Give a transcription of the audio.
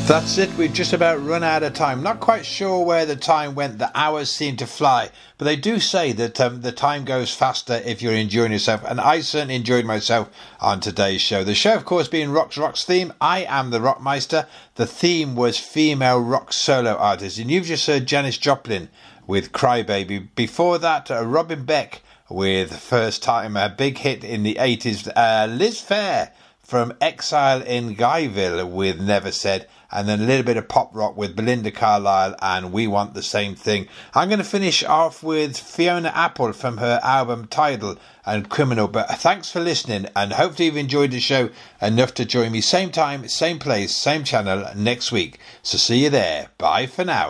That's it, we've just about run out of time. Not quite sure where the time went, the hours seem to fly, but they do say that the time goes faster if you're enjoying yourself, and I certainly enjoyed myself on today's show. The show, of course, being Rock's theme. I am the Rockmeister. The theme was female rock solo artists, and you've just heard Janis Joplin with Crybaby. Before that, Robin Beck with First Time, a big hit in the 80s. Liz Phair from Exile in Guyville with Never Said, and then a little bit of pop rock with Belinda Carlisle and We Want the Same Thing. I'm going to finish off with Fiona Apple from her album Tidal and Criminal. But thanks for listening, and hopefully you've enjoyed the show enough to join me same time, same place, same channel next week. So see you there. Bye for now.